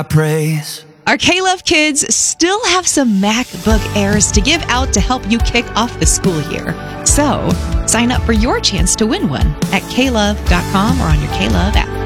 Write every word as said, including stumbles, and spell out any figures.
praise. Our K-Love kids still have some MacBook Airs to give out to help you kick off the school year. So, sign up for your chance to win one at K love dot com or on your K-Love app.